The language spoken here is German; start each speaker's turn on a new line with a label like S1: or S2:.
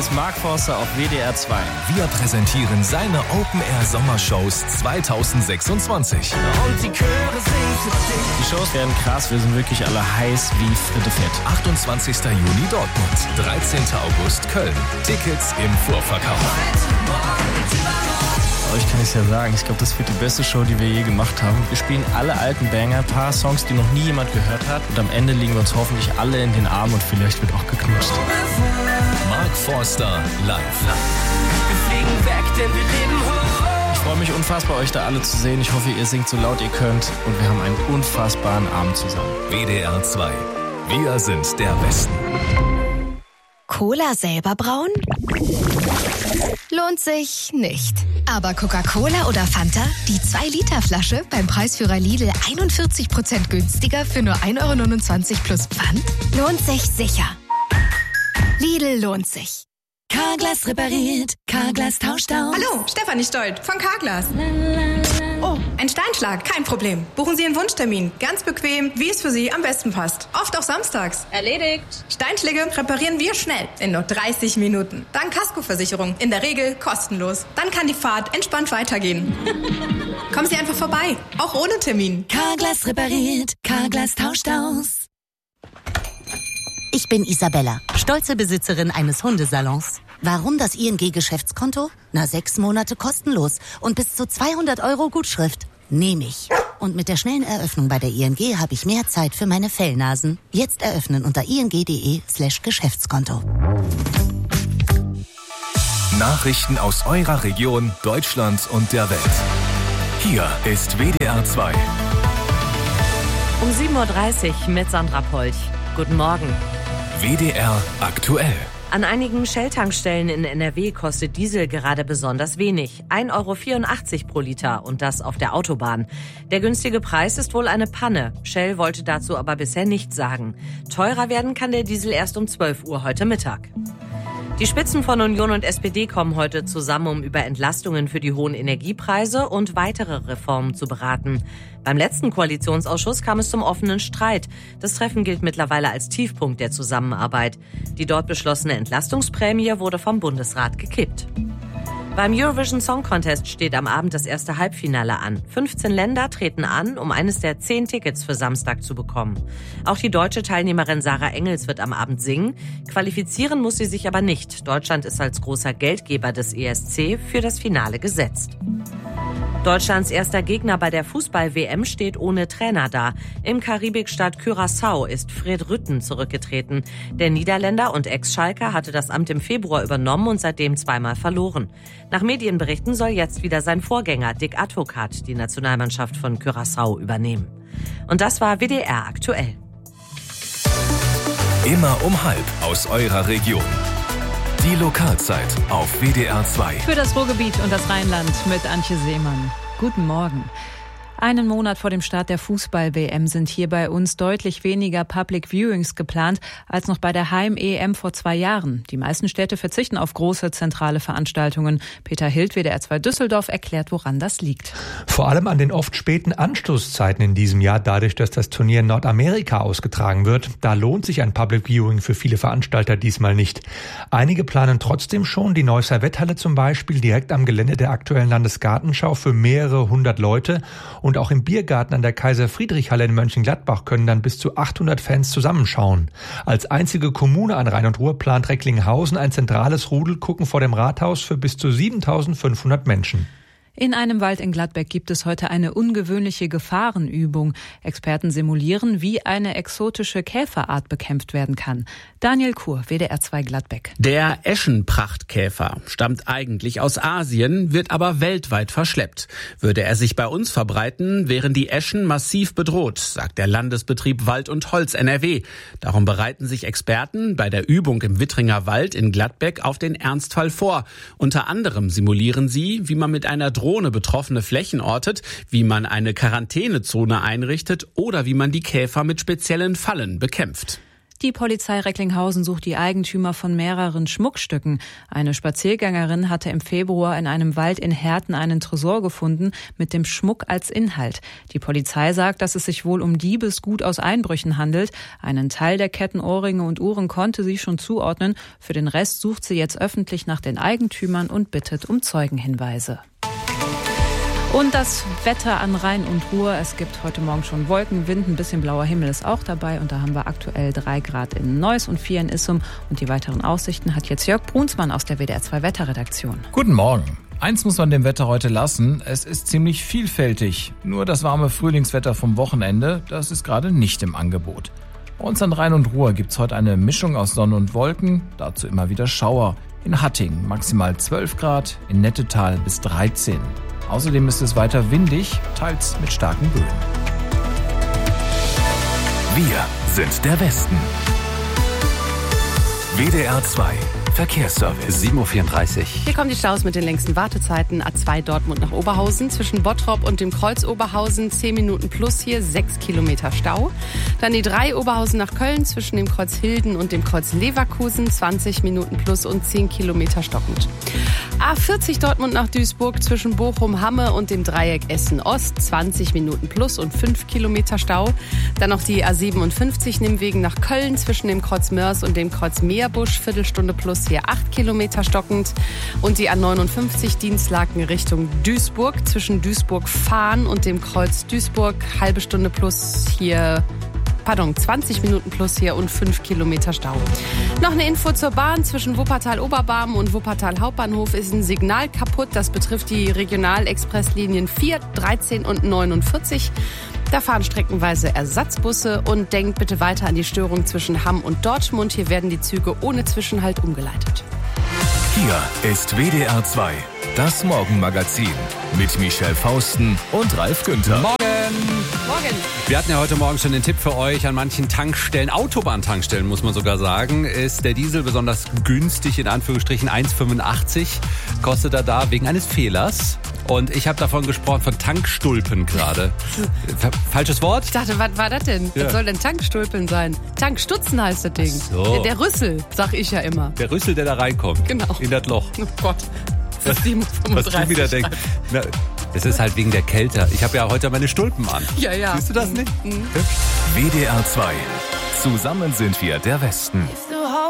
S1: ist Mark Forster auf WDR 2.
S2: Wir präsentieren seine Open-Air-Sommershows 2026.
S1: Und die Chöre singen für dich. Die Shows werden krass, wir sind wirklich alle heiß wie Fritte Fett.
S2: 28. Juni Dortmund, 13. August Köln. Tickets im Vorverkauf.
S1: Euch kann ich ja sagen, ich glaube, das wird die beste Show, die wir je gemacht haben. Wir spielen alle alten Banger, ein paar Songs, die noch nie jemand gehört hat. Und am Ende liegen wir uns hoffentlich alle in den Armen und vielleicht wird auch geknutscht.
S2: Mark Forster live.
S3: Wir fliegen weg, denn wir leben hoch.
S1: Ich freue mich unfassbar, euch da alle zu sehen. Ich hoffe, ihr singt so laut ihr könnt. Und wir haben einen unfassbaren Abend zusammen.
S2: WDR 2. Wir sind der Westen.
S4: Cola selber brauen? Lohnt sich nicht. Aber Coca-Cola oder Fanta? Die 2-Liter-Flasche beim Preisführer Lidl 41% günstiger für nur 1,29 € plus Pfand? Lohnt sich sicher. Lidl lohnt sich.
S5: Carglass repariert, Carglass tauscht aus.
S6: Hallo, Stefanie Stolt von Carglass. Oh, ein Steinschlag, kein Problem. Buchen Sie einen Wunschtermin. Ganz bequem, wie es für Sie am besten passt. Oft auch samstags.
S7: Erledigt.
S6: Steinschläge reparieren wir schnell, in nur 30 Minuten. Dank Kaskoversicherung, in der Regel kostenlos. Dann kann die Fahrt entspannt weitergehen. Kommen Sie einfach vorbei, auch ohne Termin.
S5: Carglass repariert, Carglass tauscht aus. Ich bin Isabella, stolze Besitzerin eines Hundesalons. Warum das ING-Geschäftskonto? 6 Monate kostenlos und bis zu 200 € Gutschrift. Nehme ich. Und mit der schnellen Eröffnung bei der ING habe ich mehr Zeit für meine Fellnasen. Jetzt eröffnen unter ing.de/Geschäftskonto.
S2: Nachrichten aus eurer Region, Deutschland und der Welt. Hier ist WDR 2.
S7: Um 7.30 Uhr mit Sandra Polch. Guten Morgen.
S2: WDR aktuell.
S7: An einigen Shell-Tankstellen in NRW kostet Diesel gerade besonders wenig. 1,84 € pro Liter und das auf der Autobahn. Der günstige Preis ist wohl eine Panne. Shell wollte dazu aber bisher nichts sagen. Teurer werden kann der Diesel erst um 12 Uhr heute Mittag. Die Spitzen von Union und SPD kommen heute zusammen, um über Entlastungen für die hohen Energiepreise und weitere Reformen zu beraten. Beim letzten Koalitionsausschuss kam es zum offenen Streit. Das Treffen gilt mittlerweile als Tiefpunkt der Zusammenarbeit. Die dort beschlossene Entlastungsprämie wurde vom Bundesrat gekippt. Beim Eurovision Song Contest steht am Abend das erste Halbfinale an. 15 Länder treten an, um eines der 10 Tickets für Samstag zu bekommen. Auch die deutsche Teilnehmerin Sarah Engels wird am Abend singen. Qualifizieren muss sie sich aber nicht. Deutschland ist als großer Geldgeber des ESC für das Finale gesetzt. Deutschlands erster Gegner bei der Fußball-WM steht ohne Trainer da. Im Karibikstaat Curaçao ist Fred Rutten zurückgetreten. Der Niederländer und Ex-Schalker hatte das Amt im Februar übernommen und seitdem zweimal verloren. Nach Medienberichten soll jetzt wieder sein Vorgänger Dick Advocat die Nationalmannschaft von Curaçao übernehmen. Und das war WDR aktuell.
S2: Immer um 12:30 aus eurer Region. Die Lokalzeit auf WDR 2.
S8: Für das Ruhrgebiet und das Rheinland mit Antje Seemann. Guten Morgen. Einen Monat vor dem Start der Fußball-WM sind hier bei uns deutlich weniger Public Viewings geplant als noch bei der Heim-EM vor 2 Jahren. Die meisten Städte verzichten auf große zentrale Veranstaltungen. Peter Hild, WDR 2 Düsseldorf, erklärt, woran das liegt.
S9: Vor allem an den oft späten Anstoßzeiten in diesem Jahr, dadurch, dass das Turnier in Nordamerika ausgetragen wird. Da lohnt sich ein Public Viewing für viele Veranstalter diesmal nicht. Einige planen trotzdem schon die Neusser Wetthalle zum Beispiel direkt am Gelände der aktuellen Landesgartenschau für mehrere hundert Leute. Und auch im Biergarten an der Kaiser-Friedrich-Halle in Mönchengladbach können dann bis zu 800 Fans zusammenschauen. Als einzige Kommune an Rhein und Ruhr plant Recklinghausen ein zentrales Rudelgucken vor dem Rathaus für bis zu 7.500 Menschen.
S8: In einem Wald in Gladbeck gibt es heute eine ungewöhnliche Gefahrenübung. Experten simulieren, wie eine exotische Käferart bekämpft werden kann. Daniel Kur, WDR 2 Gladbeck.
S10: Der Eschenprachtkäfer stammt eigentlich aus Asien, wird aber weltweit verschleppt. Würde er sich bei uns verbreiten, wären die Eschen massiv bedroht, sagt der Landesbetrieb Wald und Holz NRW. Darum bereiten sich Experten bei der Übung im Wittringer Wald in Gladbeck auf den Ernstfall vor. Unter anderem simulieren sie, wie man mit einer Drohne betroffene Flächen ortet, wie man eine Quarantänezone einrichtet oder wie man die Käfer mit speziellen Fallen bekämpft.
S8: Die Polizei Recklinghausen sucht die Eigentümer von mehreren Schmuckstücken. Eine Spaziergängerin hatte im Februar in einem Wald in Herten einen Tresor gefunden mit dem Schmuck als Inhalt. Die Polizei sagt, dass es sich wohl um Diebesgut aus Einbrüchen handelt. Einen Teil der Ketten, Ohrringe und Uhren konnte sie schon zuordnen. Für den Rest sucht sie jetzt öffentlich nach den Eigentümern und bittet um Zeugenhinweise. Und das Wetter an Rhein und Ruhr. Es gibt heute Morgen schon Wolken, Wind, ein bisschen blauer Himmel ist auch dabei. Und da haben wir aktuell 3 Grad in Neuss und 4 in Issum. Und die weiteren Aussichten hat jetzt Jörg Brunsmann aus der WDR 2 Wetterredaktion.
S11: Guten Morgen. Eins muss man dem Wetter heute lassen, es ist ziemlich vielfältig. Nur das warme Frühlingswetter vom Wochenende, das ist gerade nicht im Angebot. Bei uns an Rhein und Ruhr gibt's heute eine Mischung aus Sonne und Wolken, dazu immer wieder Schauer. In Hattingen maximal 12 Grad, in Nettetal bis 13. Außerdem ist es weiter windig, teils mit starken Böen.
S2: Wir sind der Westen. WDR 2 Verkehrsservice.
S12: 7.34 Uhr. Hier kommen die Staus mit den längsten Wartezeiten. A2 Dortmund nach Oberhausen. Zwischen Bottrop und dem Kreuz Oberhausen 10 Minuten plus hier, 6 Kilometer Stau. Dann die 3 Oberhausen nach Köln zwischen dem Kreuz Hilden und dem Kreuz Leverkusen 20 Minuten plus und 10 Kilometer stockend. A40 Dortmund nach Duisburg zwischen Bochum-Hamme und dem Dreieck Essen-Ost 20 Minuten plus und 5 Kilometer Stau. Dann noch die A57 Nimmwegen nach Köln zwischen dem Kreuz Mörs und dem Kreuz Meerbusch Viertelstunde plus hier 8 Kilometer stockend. Und die A59 Dienstlaken Richtung Duisburg zwischen Duisburg-Fahn und dem Kreuz Duisburg halbe Stunde plus hier 20 Minuten plus hier und 5 Kilometer Stau. Noch eine Info zur Bahn. Zwischen Wuppertal-Oberbarmen und Wuppertal Hauptbahnhof ist ein Signal kaputt. Das betrifft die Regionalexpresslinien 4, 13 und 49. Da fahren streckenweise Ersatzbusse und denkt bitte weiter an die Störung zwischen Hamm und Dortmund. Hier werden die Züge ohne Zwischenhalt umgeleitet.
S2: Hier ist WDR 2, das Morgenmagazin mit Michelle Fausten und Ralf Günther.
S12: Morgen!
S13: Wir hatten ja heute Morgen schon den Tipp für euch, an manchen Tankstellen, Autobahntankstellen muss man sogar sagen, ist der Diesel besonders günstig, in Anführungsstrichen 1,85 kostet er da wegen eines Fehlers. Und ich habe davon gesprochen, von Tankstulpen gerade. Falsches Wort?
S12: Ich dachte, was war das denn? Ja. Was soll denn Tankstulpen sein? Tankstutzen heißt das Ding.
S13: So.
S12: Der Rüssel, sag ich ja immer.
S13: Der Rüssel, der da reinkommt.
S12: Genau.
S13: In das Loch.
S12: Oh Gott. Das ist 7,35.
S13: Was du wieder denkst. Na, das ist halt wegen der Kälte. Ich habe ja heute meine Stulpen an.
S12: Ja.
S13: Siehst du das nicht?
S2: WDR 2. Zusammen sind wir der Westen.